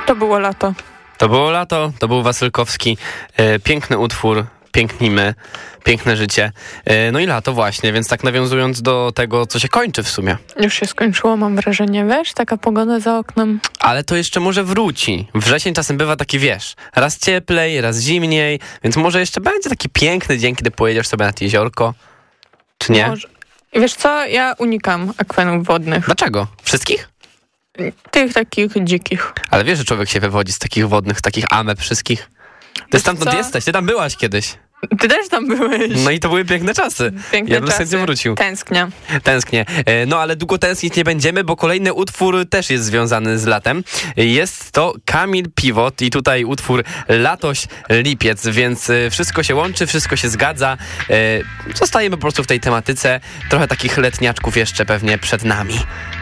To było lato. To było lato, to był Wasylkowski. Piękny utwór, pięknimy, piękne życie. No i lato właśnie, więc tak nawiązując do tego, co się kończy w sumie. Już się skończyło, mam wrażenie, wiesz, taka pogoda za oknem. Ale to jeszcze może wróci. Wrzesień czasem bywa taki, wiesz, raz cieplej, raz zimniej, więc może jeszcze będzie taki piękny dzień, kiedy pojedziesz sobie nad jeziorko. Czy nie? Może. I wiesz co, ja unikam akwenów wodnych. Dlaczego? Wszystkich? Tych takich dzikich. Ale wiesz, że człowiek się wywodzi z takich wodnych, takich ameb wszystkich? Ty stamtąd jesteś, ty tam byłaś kiedyś. Ty też tam byłeś. No i to były piękne czasy. Piękne Ja bym chętnie wrócił. Tęsknię. No ale długo tęsknić nie będziemy, bo kolejny utwór też jest związany z latem. Jest to Kamil Piwot i tutaj utwór Latoś Lipiec, więc wszystko się łączy, wszystko się zgadza. Zostajemy po prostu w tej tematyce. Trochę takich letniaczków jeszcze pewnie przed nami.